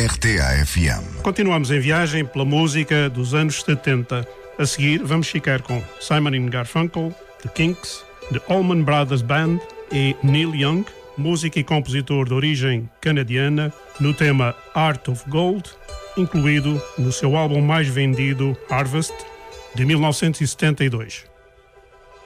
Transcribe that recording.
RTA-FM. Continuamos em viagem pela música dos anos 70. A seguir, vamos ficar com Simon & Garfunkel, The Kinks, The Allman Brothers Band e Neil Young, músico e compositor de origem canadiana, no tema Heart of Gold, incluído no seu álbum mais vendido, Harvest, de 1972.